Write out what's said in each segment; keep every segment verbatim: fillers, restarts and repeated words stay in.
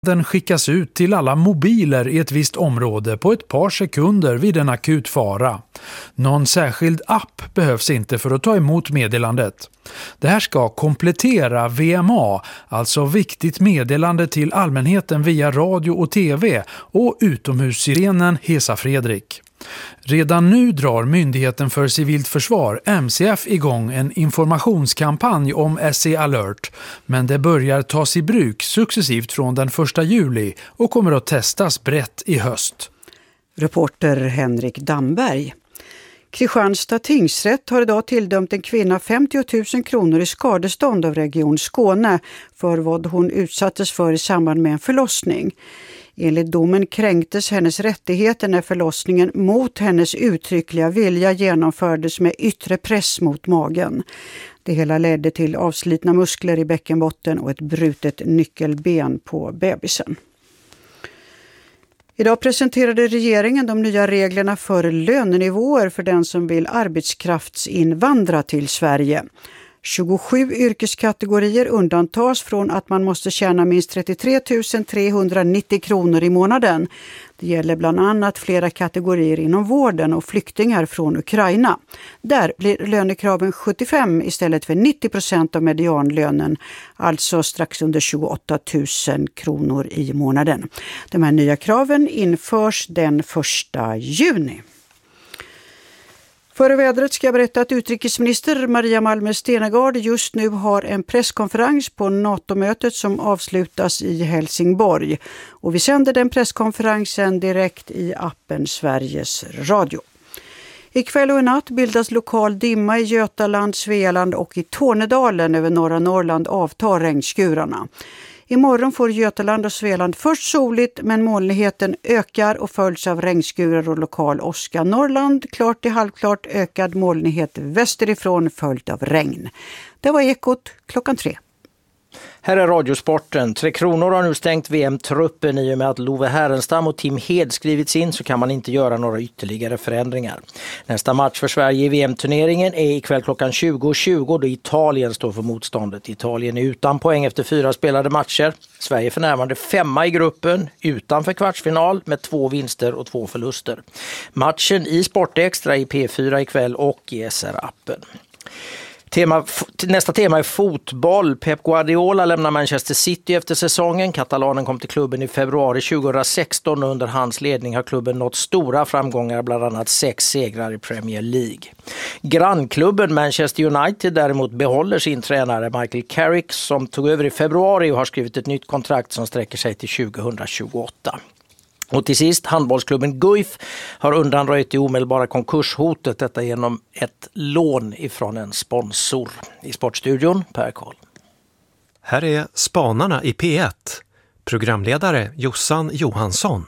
Den skickas ut till alla mobiler i ett visst område på ett par sekunder vid en akut fara. Någon särskild app behövs inte för att ta emot meddelandet. Det här ska komplettera V M A, alltså viktigt meddelande till allmänheten via radio och tv, och utomhussirenen Hesa Fredrik. Redan nu drar Myndigheten för civilt försvar, M C F, igång en informationskampanj om S E Alert, men det börjar tas i bruk successivt från den första juli och kommer att testas brett i höst. Reporter Henrik Damberg. Kristianstad tingsrätt har idag tilldömt en kvinna femtio tusen kronor i skadestånd av Region Skåne för vad hon utsattes för i samband med en förlossning. Enligt domen kränktes hennes rättigheter när förlossningen mot hennes uttryckliga vilja genomfördes med yttre press mot magen. Det hela ledde till avslitna muskler i bäckenbotten och ett brutet nyckelben på bebisen. Idag presenterade regeringen de nya reglerna för lönenivåer för den som vill arbetskraftsinvandra till Sverige. tjugosju yrkeskategorier undantas från att man måste tjäna minst trettiotre tusen trehundranittio kronor i månaden. Det gäller bland annat flera kategorier inom vården och flyktingar från Ukraina. Där blir lönekraven sjuttiofem istället för nittio procent av medianlönen, alltså strax under tjugoåtta tusen kronor i månaden. De här nya kraven införs den första juni. Före vädret ska jag berätta att utrikesminister Maria Malmö Stenergard just nu har en presskonferens på NATO-mötet som avslutas i Helsingborg. Och vi sänder den presskonferensen direkt i appen Sveriges Radio. Ikväll och i natt bildas lokal dimma i Götaland, Svealand och i Tornedalen. Över norra Norrland avtar regnskurarna. Imorgon får Götaland och Svealand först soligt, men molnigheten ökar och följs av regnskurar och lokal åska. Norrland klart till halvklart, ökad molnighet västerifrån följt av regn. Det var Ekot klockan tre. Här är Radiosporten. Tre Kronor har nu stängt V M-truppen i och med att Love Härenstam och Tim Hed skrivits in, så kan man inte göra några ytterligare förändringar. Nästa match för Sverige i V M-turneringen är ikväll klockan tjugo tjugo då Italien står för motståndet. Italien är utan poäng efter fyra spelade matcher. Sverige är för närvarande femma i gruppen, utanför kvartsfinal med två vinster och två förluster. Matchen i Sportextra i P fyra ikväll och i S R-appen. Tema, nästa tema är fotboll. Pep Guardiola lämnar Manchester City efter säsongen. Katalanen kom till klubben i februari tjugohundrasexton och under hans ledning har klubben nått stora framgångar, bland annat sex segrar i Premier League. Grannklubben Manchester United däremot behåller sin tränare Michael Carrick som tog över i februari och har skrivit ett nytt kontrakt som sträcker sig till tjugohundratjugoåtta. Och till sist, handbollsklubben Guif har undanröjt det omedelbara konkurshotet, detta genom ett lån ifrån en sponsor. I Sportstudion, Per Karl. Här är Spanarna i P ett. Programledare Jossan Johansson.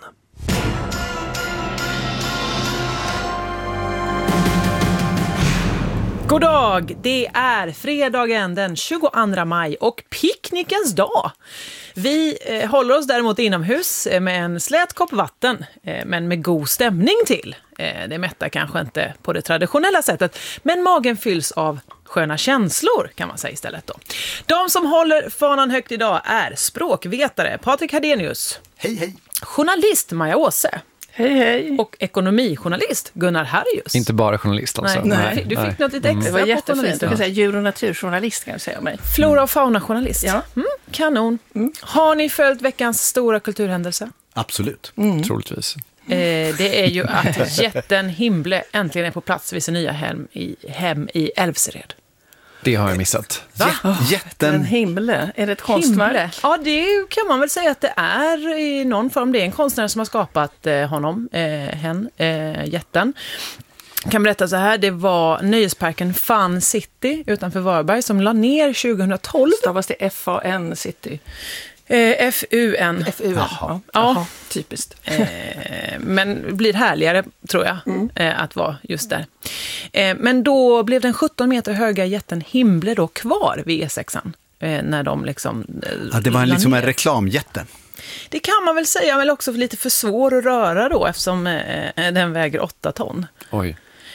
God dag! Det är fredagen den tjugoandra maj och picknickens dag. Vi eh, håller oss däremot inomhus med en slät kopp vatten, eh, men med god stämning till. Eh, det mättar kanske inte på det traditionella sättet, men magen fylls av sköna känslor kan man säga istället då. De som håller fanan högt idag är språkvetare Patrik Hadenius. Hej hej! Journalist Maja Åse. Hej hej. Och ekonomijournalist Gunnar Harrius. Inte bara journalist alltså. Nej, nej. Du fick nej. något lite extra. Mm. Det var jättefint. Du kan kan säga djur- och naturjournalist kan jag säga mig. Flora- och fauna-journalist. Ja. Mm, kanon. Mm. Har ni följt veckans stora kulturhändelse? Absolut. Mm. Troligtvis. Eh, det är ju att jätten Himble äntligen är på plats vid sin nya hem i, hem i Älvsered. Det har jag missat. Va? Oh, jätten. En himle. Är det ett konstverk? Himle. Ja, det kan man väl säga att det är i någon form. Det är en konstnär som har skapat eh, honom, eh, hen, eh, jätten. Jag kan berätta så här, det var nöjesparken Fun City utanför Varberg som la ner tjugohundratolv. Stavas det F A N City? Eh, F U N. F U N, Jaha. ja. Ja. Typiskt. Eh, men blir härligare, tror jag, mm. eh, att vara just där. Eh, men då blev den sjutton meter höga jätten Himble då kvar vid E sexan. Eh, när de liksom... Eh, ja, det var en, liksom en reklamjätte. Det kan man väl säga, men också lite för svår att röra då eftersom eh, den väger åtta ton. Oj.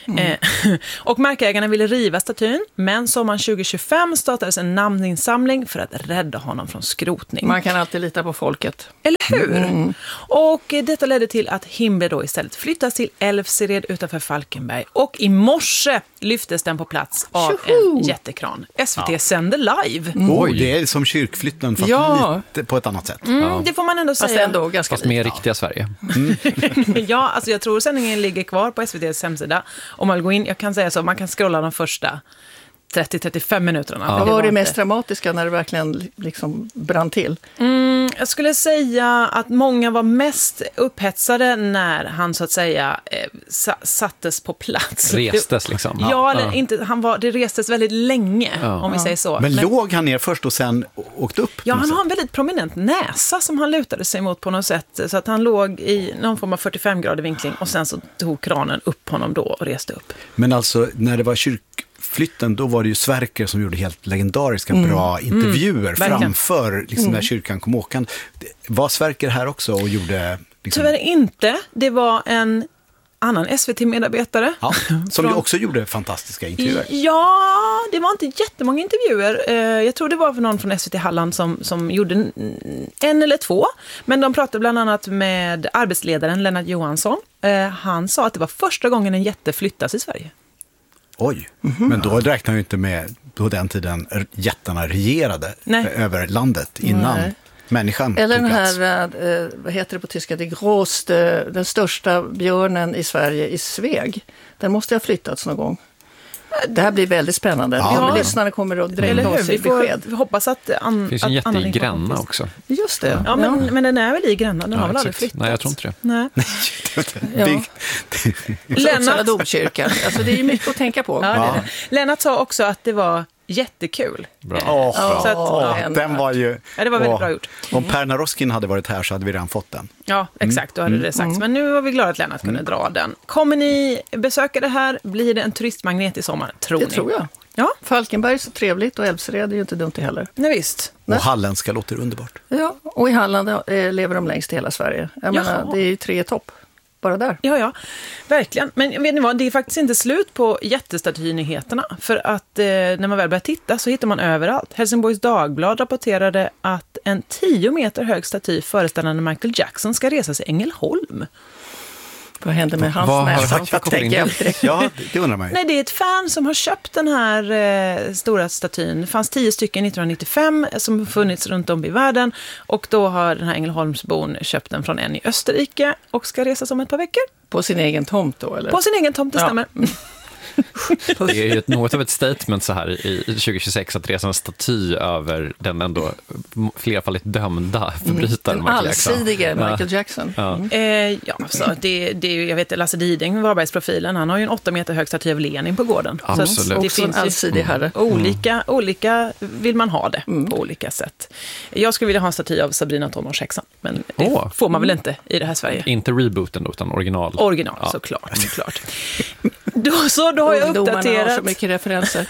Mm. Eh, och markägarna ville riva statyn, men sommaren tjugo tjugofem startades en namninsamling för att rädda honom från skrotning. Man kan alltid lita på folket. Eller hur? Mm. Och detta ledde till att Himle då istället flyttas till Älvsered utanför Falkenberg. Och i morse lyftes den på plats av Tjoho! En jättekran. S V T ja. Sänder live. Mm. Oj, det är som kyrkflytten fast ja. lite på ett annat sätt. Mm, ja. Det får man ändå säga. Fast ändå ganska fast mer riktiga Sverige. Mm. Ja, alltså jag tror sändningen ligger kvar på S V T:s hemsida. Om man går in, jag kan säga så, man kan scrolla de första trettio till trettiofem minuterna. Ja. Vad var det mest dramatiska när det verkligen liksom brann till? Mm, jag skulle säga att många var mest upphetsade när han så att säga eh, sattes på plats. Restes liksom. Ja, ja eller ja. Inte, han var, det restes väldigt länge, ja. om vi ja. säger så. Men, Men låg han ner först och sen åkte upp? Ja, han har en väldigt prominent näsa som han lutade sig mot på något sätt. Så att han låg i någon form av fyrtiofem grader vinkling och sen så tog kranen upp honom då och reste upp. Men alltså, när det var kyrk flytten, då var det ju Sverker som gjorde helt legendariska mm. bra intervjuer mm. framför liksom, mm. när kyrkan kom åkan. Var Sverker här också och gjorde... Liksom... Tyvärr inte. Det var en annan S V T-medarbetare. Ja, som från... också gjorde fantastiska intervjuer. Ja, det var inte jättemånga intervjuer. Jag tror det var för någon från S V T Halland som, som gjorde en eller två. Men de pratade bland annat med arbetsledaren Lennart Johansson. Han sa att det var första gången en jätte flyttas i Sverige. Oj, mm-hmm. men då räknar ju inte med på den tiden jättarna regerade Nej. över landet innan Nej. människan Eller tog den plats. här, äh, vad heter det på tyska, det gråste, den största björnen i Sverige i Sveg. Den måste ha flyttats någon gång. Det här blir väldigt spännande. Ja, ja. Lyssnarna kommer att drälla oss i besked. Vi hoppas att an, det finns en jätte i Gränna också. Just det. Ja, men, ja. men den är väl i Gränna, den ja, har väl exakt. aldrig flyttats. Nej, jag tror inte det. Nej. ja. Lennart domkyrkan. Alltså det är ju mycket att tänka på. Ja, det är det. Lennart sa också att det var jättekul. Bra. Oh, ja. Så att, ja. Den var ju... Ja, det var väldigt oh. bra gjort. Om Per Naroskin hade varit här så hade vi redan fått den. Ja, exakt. Då hade mm. det sagts. Mm. Men nu var vi glada att Lennart kunde mm. dra den. Kommer ni besöka det här? Blir det en turistmagnet i sommar? Tror det ni? tror jag. Ja. Falkenberg är så trevligt och Älvsered är ju inte dumt det heller. Nej, visst. Och Nej. Halländska låter underbart. Ja, och i Halland eh, lever de längst i hela Sverige. Jag Jaha. menar, det är ju tre topp. Bara där. Ja, ja. Verkligen. Men vet ni vad, det är faktiskt inte slut på jättestatynyheterna. För att eh, när man väl börjar titta så hittar man överallt. Helsingborgs Dagblad rapporterade att en tio meter hög staty föreställande Michael Jackson ska resa sig i Ängelholm. Vad händer med hans näsa? Ja, det undrar man ju. Nej, det är ett fan som har köpt den här eh, stora statyn. Det fanns tio stycken nittonhundranittiofem som funnits runt om i världen. Och då har den här Ängelholmsbon köpt den från en i Österrike och ska resa om ett par veckor. På sin egen tomt då, eller? På sin egen tomt, det stämmer. Ja. Det är ju något av ett statement så här i tjugo tjugosex att resa en staty över den ändå flerfaldigt dömda förbrytaren mm, Michael Jackson. Allsidige Michael Jackson. Ja, mm. eh, ja så det, det är ju, jag vet Lasse Diding, Varbergsprofilen, han har ju en åtta meter hög staty av Lenin på gården. Absolut. Så det också finns en allsidig herre. Olika, mm. olika vill man ha det mm. på olika sätt. Jag skulle vilja ha en staty av Sabrina tonårshäxan, men det oh. får man väl inte i det här Sverige. Inte rebooten då, utan original. Original, ja. såklart. såklart. Då, så då har jag uppdaterat. Har så mycket referenser.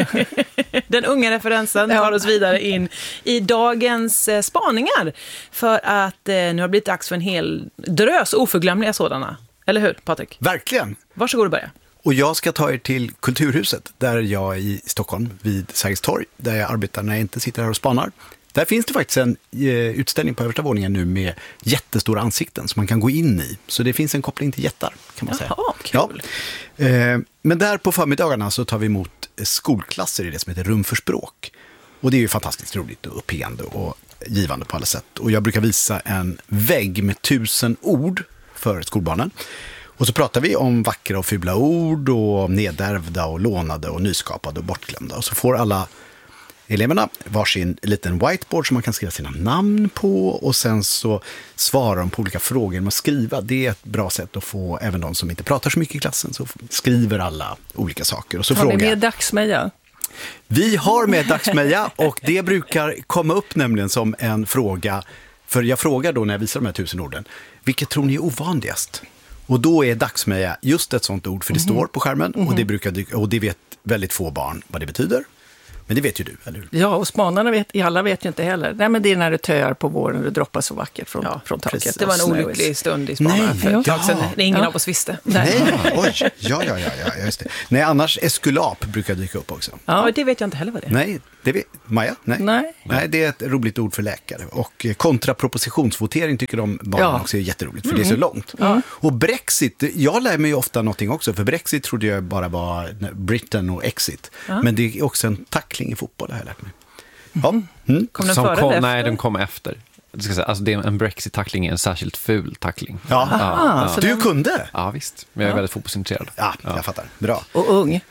Den unga referensen tar oss vidare in i dagens eh, spaningar. För att eh, nu har det blivit dags för en hel drös oförglömliga sådana. Eller hur, Patrik? Verkligen. Varsågod och börja. Och jag ska ta er till Kulturhuset, där jag är i Stockholm, vid Sergels torg, där jag arbetar när jag inte sitter här och spanar. Där finns det faktiskt en eh, utställning på översta våningen nu med jättestora ansikten som man kan gå in i. Så det finns en koppling till jättar, kan man säga. Jaha, kul. Ja. Eh, men där på förmiddagarna så tar vi emot skolklasser i det som heter Rum för språk. Och det är ju fantastiskt roligt och uppiggande och givande på alla sätt. Och jag brukar visa en vägg med tusen ord för skolbarnen. Och så pratar vi om vackra och fula ord och nedärvda och lånade och nyskapade och bortglömda. Och så får alla eleverna varsin liten whiteboard som man kan skriva sina namn på, och sen så svarar de på olika frågor genom att skriva. Det är ett bra sätt att få även de som inte pratar så mycket i klassen, så skriver alla olika saker. Och så har frågar, ni med dagsmeja? Vi har med dagsmeja, och det brukar komma upp nämligen som en fråga, för jag frågar då när jag visar de här tusen orden, vilket tror ni är ovanligast? Och då är dagsmeja just ett sånt ord, för det mm-hmm. står på skärmen mm-hmm. och, det brukar dyka, och det vet väldigt få barn vad det betyder. Men det vet ju du, eller hur? Ja, och spanarna vet, alla vet ju inte heller. Nej, men det är när det töar på våren, det droppar så vackert från, Ja, från taket. Det var en olycklig stund i Spanien Nej, för ett tag sedan. ja. Det ingen Ja. av oss visste. Nej, oj, ja, ja, ja, ja, just det. Nej, annars eskulap brukar dyka upp också. Ja, det vet jag inte heller vad det är. Nej, det vet Maja? Nej. Nej. Nej, det är ett roligt ord för läkare. Och eh, kontrapropositionsvotering tycker de barnen Ja. också är jätteroligt, för det är så långt. Och Brexit, jag lär mig ju ofta någonting också, för Brexit trodde jag bara var Britain och exit. Men det är också en tackling i fotboll, har jag lärt mig. Ja. Mm. Kom den Som före kom, eller nej, efter? den kom efter. Jag ska säga, alltså det är en Brexit-tackling är en särskilt ful tackling. Ja. Ah, så Du den- kunde? Ja, visst. Men jag är väldigt fotbollsintresserad. Ja, jag fattar. Bra. Och ung.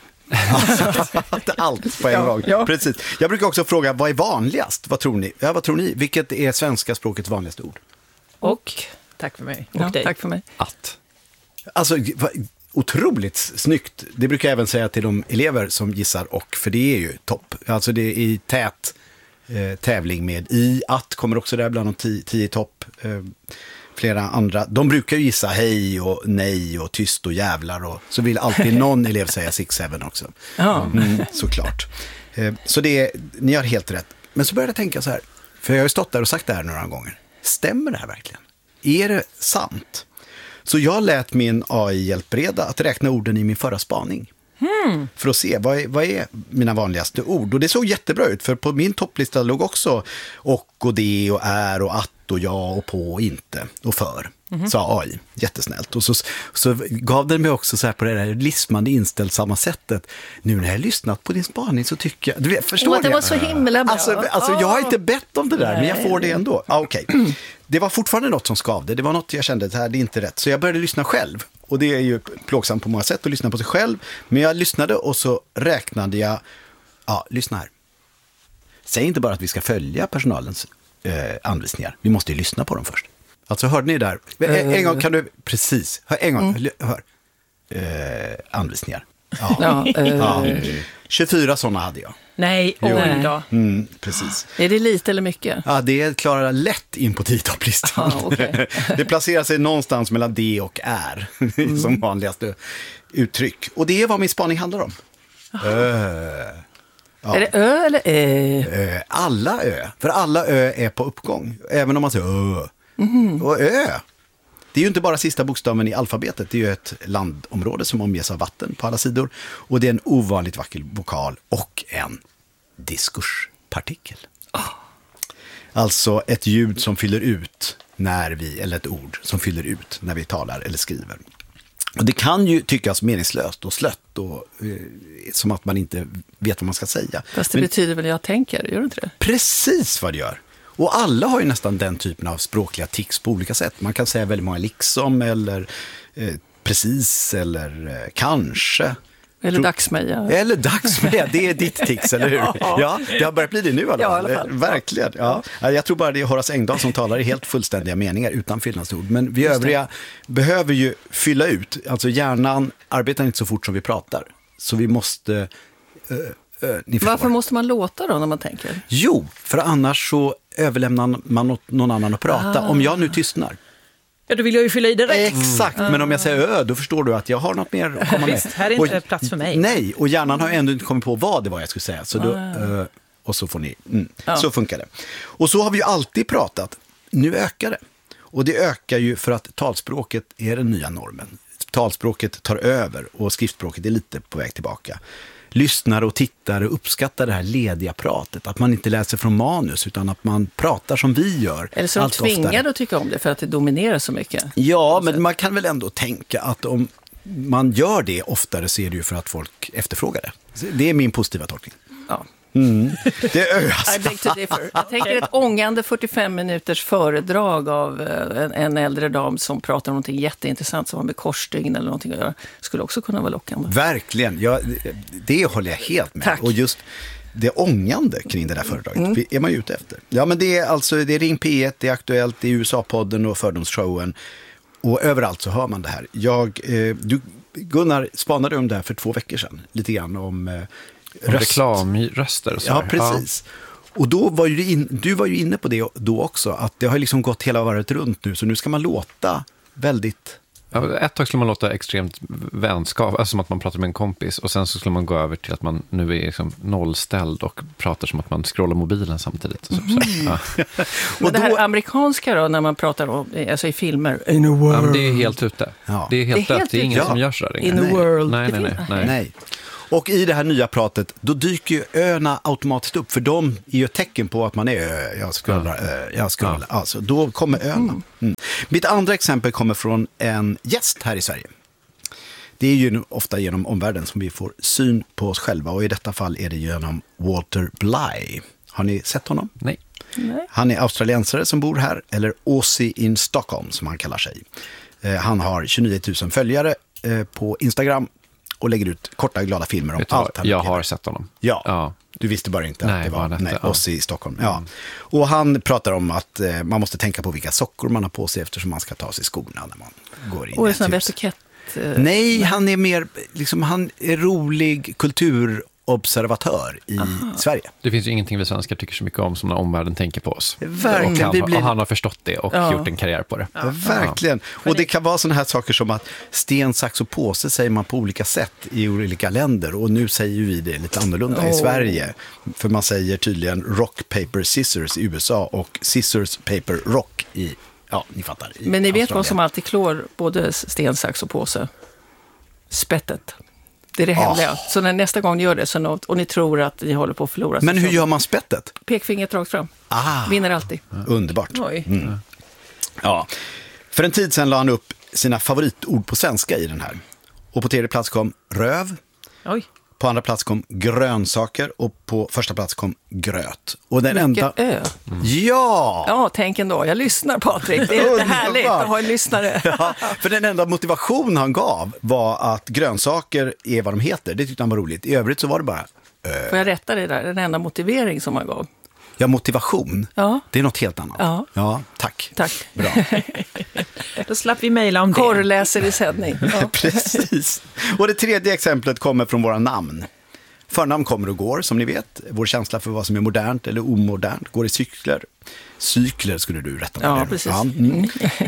Inte allt på en Ja, gång. ja. Precis. Jag brukar också fråga, vad är vanligast? Vad tror ni? Ja, vad tror ni? Vilket är svenska språkets vanligaste ord? Och, tack för mig. Och Ja, dig. tack för mig. Att. Alltså, va- otroligt snyggt. Det brukar jag även säga till de elever som gissar och, för det är ju topp. Alltså det är i tät eh, tävling med i, att kommer också där bland de tio, tio topp. Eh, flera andra. De brukar ju gissa hej och nej och tyst och jävlar och så vill alltid någon elev säga six seven också. Ja. Mm, såklart. Eh, så det är, ni har helt rätt. Men så började jag tänka så här, för jag har ju stått där och sagt det här några gånger. Stämmer det här verkligen? Är det sant? Så jag lät min A I-hjälpreda att räkna orden i min förra spaning. Hmm. För att se, vad är, vad är mina vanligaste ord? Och det såg jättebra ut, för på min topplista låg också och och det och är och att och ja och på och inte och för, mm-hmm. sa A I. Jättesnällt. Och så, så gav den mig också så här på det där lismande inställsamma sättet. Nu när jag har lyssnat på din spaning så tycker jag... Du vet, förstår Åh, det var så himla bra. Alltså, alltså jag har inte bett om det där, men jag får det ändå. Ah, okej. Okay. Det var fortfarande något som skavde. Det var något jag kände, det här det är inte rätt. Så jag började lyssna själv. Och det är ju plågsamt på många sätt att lyssna på sig själv. Men jag lyssnade och så räknade jag... Ja, lyssna här. Säg inte bara att vi ska följa personalens eh, anvisningar. Vi måste ju lyssna på dem först. Alltså, hörde ni där? En, en gång kan du... Precis. Hör, en gång. Mm. Hör. Eh, anvisningar. Ja. Ja, eh, Ja. tjugofyra sådana hade jag. Nej, oj då. Mm, precis. Är det lite eller mycket? Ja, det klarar lätt in på tio-topplistan. Ah, okay. Det placerar sig någonstans mellan D och R mm. som vanligaste uttryck. Och det är vad min spaning handlar om. Ö. Ja. Är det ö eller ö? Ö. Alla ö. För alla ö är på uppgång. Även om man säger ö. Mm. Och ö. Det är ju inte bara sista bokstaven i alfabetet. Det är ju ett landområde som omges av vatten på alla sidor. Och det är en ovanligt vacker vokal och en diskurspartikel. Oh. Alltså ett ljud som fyller ut när vi, eller ett ord som fyller ut när vi talar eller skriver. Och det kan ju tyckas meningslöst och slött och eh, som att man inte vet vad man ska säga. Fast det Men betyder väl jag tänker, gör det inte det? precis vad det gör. Och alla har ju nästan den typen av språkliga tics på olika sätt. Man kan säga väldigt många liksom eller eh, precis eller eh, kanske. Eller Tro- dagsmeja. Eller dagsmeja, det är ditt tics, eller hur? Ja, det har börjat bli det nu i alla Ja, fall. i alla fall. Eh, Verkligen, ja. Jag tror bara det är Horace Engdahl som talar i helt fullständiga meningar utan fyllnadsord. Men vi övriga behöver ju fylla ut. Alltså hjärnan arbetar inte så fort som vi pratar. Så vi måste... Uh, uh, ni förstår. Varför måste man låta då när man tänker? Jo, för annars så överlämnar man åt någon annan att prata. Ah. Om jag nu tystnar. Ja, då vill jag ju fylla i direkt. Exakt, men om jag säger ö, då förstår du att jag har något mer att komma med. Visst, här är inte plats för mig. Nej, och hjärnan har ändå inte kommit på vad det var jag skulle säga. Så då, ö, och så får ni, mm, Ja. så funkar det. Och så har vi ju alltid pratat, nu ökar det. Och det ökar ju för att talspråket är den nya normen. Talspråket tar över och skriftspråket är lite på väg tillbaka. Lyssnare och tittare uppskattar det här lediga pratet. Att man inte läser från manus utan att man pratar som vi gör. Eller så är de allt oftare. tvingade att tycka om det för att det dominerar så mycket. Ja, men man kan väl ändå tänka att om man gör det oftare så är det ju för att folk efterfrågar det. Det är min positiva tolkning. Ja. Mm. Det är ös. I beg to differ. Jag tänker ett ångande fyrtiofem minuters föredrag av en, en äldre dam som pratar om någonting jätteintressant som har med korsstygn eller någonting att göra. Skulle också kunna vara lockande. Verkligen, ja, det, det håller jag helt med. Tack. Och just det ångande kring det där föredraget mm. är man ju ute efter. Ja, men det är alltså det är Ring P ett, det är Aktuellt, det är U S A-podden och Fördomsshowen. Och överallt så hör man det här. Jag, eh, du, Gunnar spanade om det här för två veckor sedan. Lite grann om eh, röst. Reklamröster och så. Ja, precis. Ja. Och då var ju in, du var ju inne på det då också. Att det har liksom gått hela varvet runt nu. Så nu ska man låta väldigt Ja, ett tag skulle man låta extremt vänskap, alltså som att man pratar med en kompis, och sen så skulle man gå över till att man nu är liksom nollställd och pratar som att man scrollar mobilen samtidigt. Så, mm. så, ja. Men det här amerikanska då, när man pratar om, alltså i filmer, in a Ja, world. men det är helt ute. Ja. Det är helt Det är dött, helt det är ingen ute. som Ja. gör så där. In a Nej. world. Nej, Det nej, nej, finns- nej. Nej. Och i det här nya pratet, då dyker ju öarna automatiskt upp, för de är ju ett tecken på att man är ö, jag scrollar, ö, jag scrollar. Alltså, då kommer öarna. Mm. Mitt andra exempel kommer från en gäst här i Sverige. Det är ju ofta genom omvärlden som vi får syn på oss själva, och i detta fall är det genom Walter Bly. Har ni sett honom? Nej. Nej. Han är australiensare som bor här, eller Aussie in Stockholm som han kallar sig. Eh, han har tjugonio tusen följare eh, på Instagram och lägger ut korta glada filmer om Vet du vad? allt han Jag upplever. har sett honom. Ja, Ja. du visste bara inte Nej, att det var bara detta, nej, ja. Aussie i Stockholm. Ja. Och han pratar om att eh, man måste tänka på vilka sockor man har på sig eftersom man ska ta sig skorna när man går in Och i en ett sån här hus. etikett. eh, Nej, han är mer, liksom, han är rolig kulturobservatör i Sverige. Det finns ju ingenting vi svenskar tycker så mycket om som när omvärlden tänker på oss. Verkligen, Och han, vi blir- och han har förstått det och Ja. gjort en karriär på det. Ja, verkligen. Och det kan vara sådana här saker som att sten, sax och påse säger man på olika sätt i olika länder. Och nu säger vi det lite annorlunda i Oh. Sverige. För man säger tydligen rock, paper, scissors i U S A och scissors, paper, rock i, ja, ni fattar. I Men ni vet vad Australien. som alltid klår både sten, sax och påse? Spettet. Det är det Ah. hemliga. Så när nästa gång ni gör det så något, och ni tror att ni håller på att förlora. så Men hur så- gör man spettet? Pekfingret rakt fram. Ah, Vinner alltid. underbart. Oj. Ja. För en tid sedan la han upp sina favoritord på svenska i den här. Och på tredje plats kom röv. Oj. På andra plats kom grönsaker och på första plats kom gröt. Och den Mycket enda... ö. Ja! Ja, tänk ändå. Jag lyssnar, Patrik. Det är lite härligt att ha en lyssnare. Ja, för den enda motivation han gav var att grönsaker är vad de heter. Det tyckte han var roligt. I övrigt så var det bara, Får jag rätta det där? Den enda motivering som man gav. ja, motivation. Ja. Det är något helt annat. Ja. Ja, tack. Tack. Bra. Då slapp vi mejla om det. Korrläser i sändning. Ja. Precis. Och det tredje exemplet kommer från våra namn. Förnamn kommer och går, som ni vet. Vår känsla för vad som är modernt eller omodernt går i cykler. Cykler skulle du rätta mig Ja, där. precis. Ja, mm.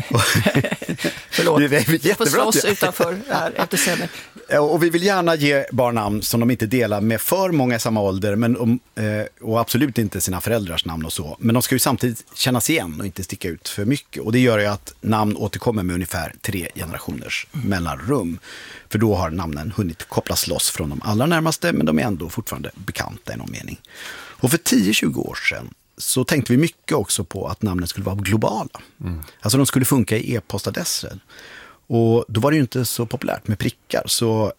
Förlåt. Det är Vi får jättebra slåss att jag- utanför här efter sändning. Och vi vill gärna ge barn namn som de inte delar med för många i samma ålder, men om, eh, och absolut inte sina föräldrars namn och så. Men de ska ju samtidigt kännas igen och inte sticka ut för mycket. Och det gör ju att namn återkommer med ungefär tre generationers mellanrum. För då har namnen hunnit kopplas loss från de allra närmaste, men de är ändå fortfarande bekanta i någon mening. Och för tio till tjugo år sedan så tänkte vi mycket också på att namnen skulle vara globala. Mm. Alltså de skulle funka i e-postadresser. Och då var det ju inte så populärt med prickar. Så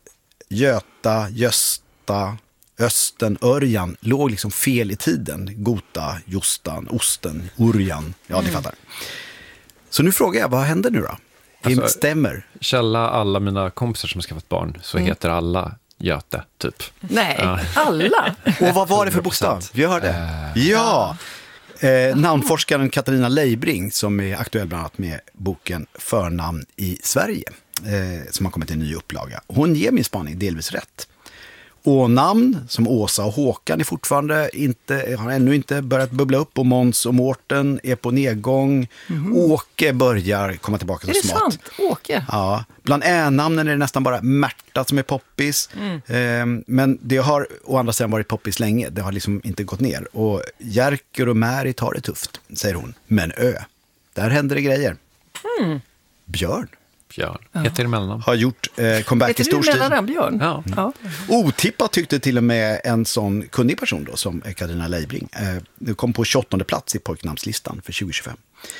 Göta, Gösta, Östen, Örjan låg liksom fel i tiden. Gota, Jostan, Osten, Urjan. Ja, ni fattar. Så nu frågar jag, vad händer nu då? Det Alltså, stämmer. Källa alla mina kompisar som har skaffat barn så heter alla Göte, typ. Nej, Ja. alla. Och vad var det för bokstav? Vi hörde. Ja. Eh, namnforskaren Katarina Leibring, som är aktuell bland annat med boken Förnamn i Sverige, eh, som har kommit i en ny upplaga. Hon ger min spaning delvis rätt. Och namn som Åsa och Håkan är fortfarande inte, har ännu inte börjat bubbla upp, och Måns och Mårten är på nedgång. Mm. Åke börjar komma tillbaka Är så det smått. sant? Åke? Ja, bland ä-namnen är det nästan bara Märta som är poppis. Mm. Eh, men det har å andra sidan varit poppis länge. Det har liksom inte gått ner. Och Jerker och Märit har det tufft, säger hon. Men Ö, där händer det grejer. Mm. Björn Björn. Heter det mellannamn? har gjort eh, comeback i Heter du stor stil. mellannamn, Björn? Ja. Ja. Otippat tyckte till och med en sån kunnig person då, som Katarina Leibring. Eh, det kom på tjugoåttonde plats i pojknamnslistan för tjugo tjugofem.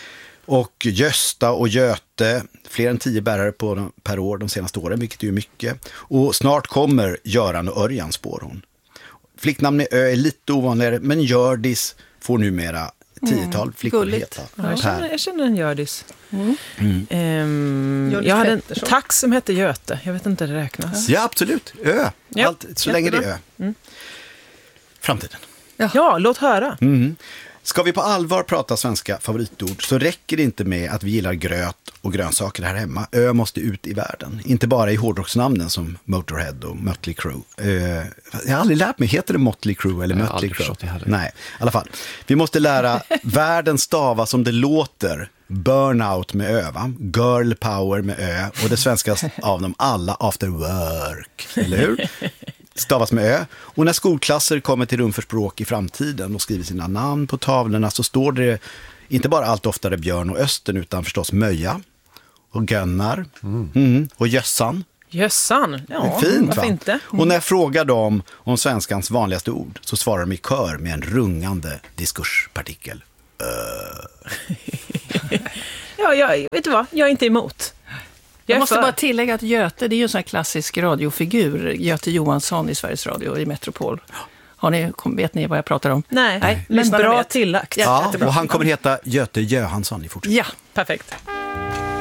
Och Gösta och Göte, fler än tio bärare på dem, per år de senaste åren, vilket är ju mycket. Och snart kommer Göran och Örjan, spår hon. Flicknamn Ö är lite ovanligare, men Gördis får numera tiotal Mm, flickor gulligt. heta. Ja, jag, känner, jag känner en Gördis. Mm. Ehm, Gördis jag hade en Pettersson. tax som hette Göte. Jag vet inte, det räknas. Ja, absolut. Ö. Ja, Allt, så länge det är Ö. jättebra. Mm. Framtiden. Ja, låt höra. Mm. Ska vi på allvar prata svenska favoritord så räcker det inte med att vi gillar gröt och grönsaker här hemma. Ö måste ut i världen. Inte bara i hårdrocksnamnen som Motorhead och Mötley Crüe. Ö, jag har aldrig lärt mig, heter det Motley Crue eller Jag har Mötley aldrig Crüe? förstått det heller. Nej, i alla fall. Vi måste lära världen stava som det låter. burnout med ö, va? Girl power med ö och det svenska av dem alla after work, eller hur? Stavas med ö. Och när skolklasser kommer till rum för språk i framtiden och skriver sina namn på tavlorna så står det inte bara allt oftare Björn och Östen utan förstås Möja och Gönnar mm. Mm, och Jössan. Jössan, ja, fint, varför va? inte? Mm. Och när jag frågar dem om svenskans vanligaste ord så svarar de i kör med en rungande diskurspartikel. Uh. ja, jag, vet du vad? Jag är inte emot. Jag, jag måste för... bara tillägga att Göte, det är ju en sån här klassisk radiofigur. Göte Johansson i Sveriges Radio i Metropol. Har ni, vet ni vad jag pratar om? Nej, Nej. men bra tillagt. Ja, och han kommer heta Göte Johansson i fortsättningen. Ja, perfekt.